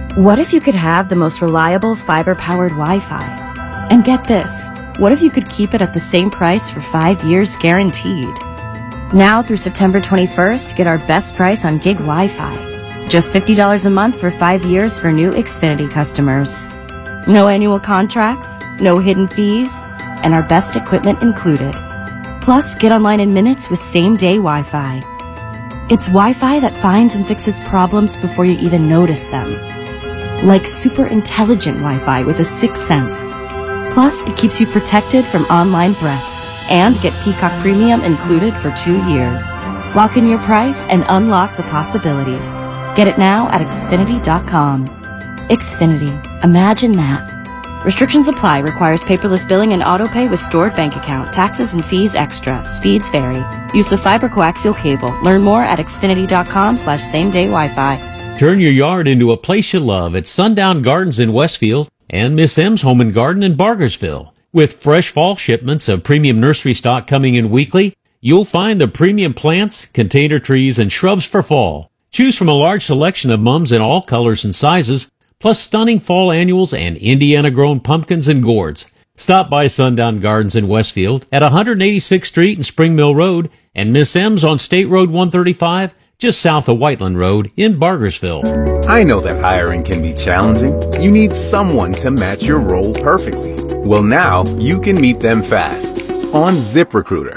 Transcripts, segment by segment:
What if you could have the most reliable fiber-powered Wi-Fi? And get this, what if you could keep it at the same price for 5 years guaranteed? Now through September 21st, get our best price on gig Wi-Fi. Just $50 a month for 5 years for new Xfinity customers. No annual contracts, no hidden fees, and our best equipment included. Plus, get online in minutes with same-day Wi-Fi. It's Wi-Fi that finds and fixes problems before you even notice them. Like super intelligent Wi-Fi with a sixth sense. Plus, it keeps you protected from online threats. And get Peacock Premium included for 2 years. Lock in your price and unlock the possibilities. Get it now at Xfinity.com. Xfinity. Imagine that. Restrictions apply. Requires paperless billing and auto-pay with stored bank account. Taxes and fees extra. Speeds vary. Use of fiber coaxial cable. Learn more at Xfinity.com/same-day Wi-Fi. Turn your yard into a place you love at Sundown Gardens in Westfield and Miss M's Home and Garden in Bargersville. With fresh fall shipments of premium nursery stock coming in weekly, you'll find the premium plants, container trees, and shrubs for fall. Choose from a large selection of mums in all colors and sizes, plus stunning fall annuals and Indiana-grown pumpkins and gourds. Stop by Sundown Gardens in Westfield at 186th Street and Spring Mill Road, and Miss M's on State Road 135, just south of Whiteland Road in Bargersville. I know that hiring can be challenging. You need someone to match your role perfectly. Well, now you can meet them fast on ZipRecruiter.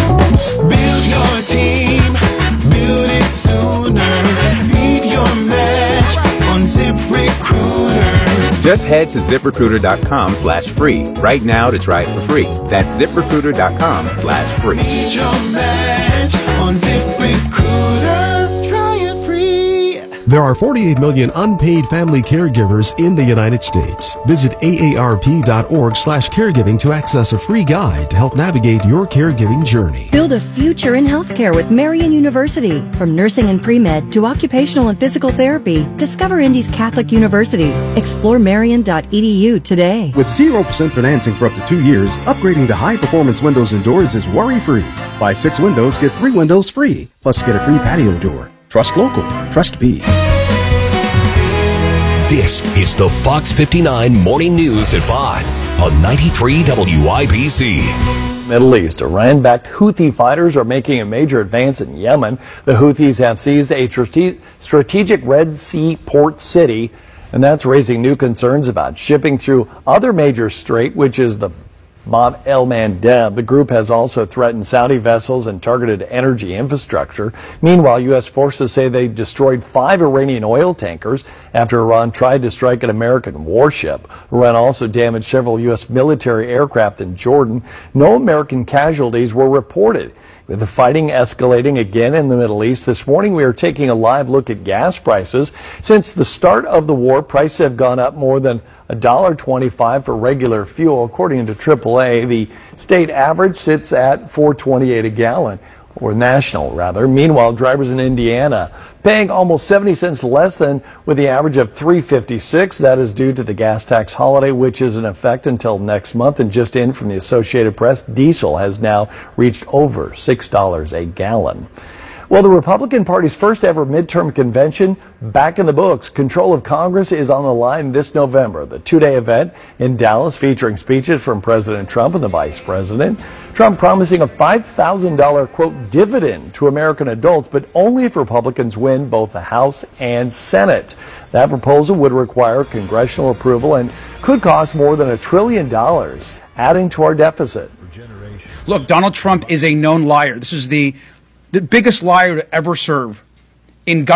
Build your team, build it sooner. Meet your match on ZipRecruiter. Just head to ZipRecruiter.com/free right now to try it for free. That's ZipRecruiter.com/free. Meet your match on ZipRecruiter. Try it free. There are 48 million unpaid family caregivers in the United States. Visit aarp.org/caregiving to access a free guide to help navigate your caregiving journey. Build a future in healthcare with Marian University. From nursing and pre-med to occupational and physical therapy, discover Indy's Catholic University. Explore marian.edu today. With 0% financing for up to 2 years, upgrading to high-performance windows and doors is worry-free. Buy 6 windows, get 3 windows free. Plus, get a free patio door. Trust local. Trust me. This is the Fox 59 Morning News at 5 on 93 WIBC. Middle East. Iran-backed Houthi fighters are making a major advance in Yemen. The Houthis have seized a strategic Red Sea port city, and that's raising new concerns about shipping through other major strait, which is the Bab el-Mandeb. The group has also threatened Saudi vessels and targeted energy infrastructure. Meanwhile, U.S. forces say they destroyed 5 Iranian oil tankers after Iran tried to strike an American warship. Iran also damaged several U.S. military aircraft in Jordan. No American casualties were reported. With the fighting escalating again in the Middle East, this morning we are taking a live look at gas prices. Since the start of the war, prices have gone up more than $1.25 for regular fuel. According to AAA, the state average sits at $4.28 a gallon, or national rather. Meanwhile, drivers in Indiana paying almost 70 cents less than with the average of $3.56. That is due to the gas tax holiday, which is in effect until next month. And just in from the Associated Press, diesel has now reached over $6 a gallon. Well, the Republican Party's first ever midterm convention back in the books. Control of Congress is on the line this November. The 2-day event in Dallas featuring speeches from President Trump and the Vice President. Trump promising a $5,000, quote, dividend to American adults, but only if Republicans win both the House and Senate. That proposal would require congressional approval and could cost more than $1 trillion, adding to our deficit. Look, Donald Trump is a known liar. This is the biggest liar to ever serve in government.